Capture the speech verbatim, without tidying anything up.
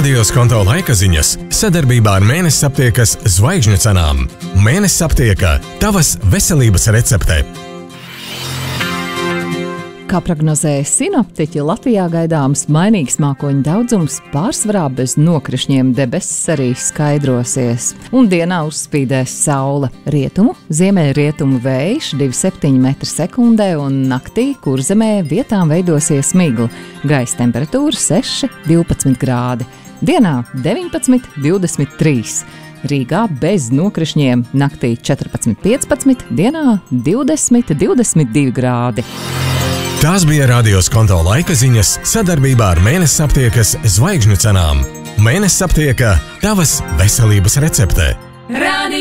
Radios konto laika ziņas sadarbībā ar Mēnesis aptiekas zvaigžņu cenām. Mēnesis aptieka – tavas veselības recepte. Kā prognozēja sinoptiķi, Latvijā gaidāms mainīgs mākoņu daudzums, pārsvarā bez nokrišņiem, debesis arī skaidrosies. Un dienā uzspīdēs saule. Rietumu, ziemeļrietumu vējš divi septiņi metri sekundē un naktī Kurzemē vietām veidosies migla. Gaisa temperatūra seši divpadsmit grādi. Dienā deviņpadsmit divdesmit trīs. Rīgā bez nokrišņiem naktī četrpadsmit piecpadsmit, dienā divdesmit divdesmit divi grādi. Tās bija Radios konto laika ziņas sadarbībā ar Mēnesis aptiekas zvaigžņu cenām. Mēnesis aptieka – tavas veselības recepte.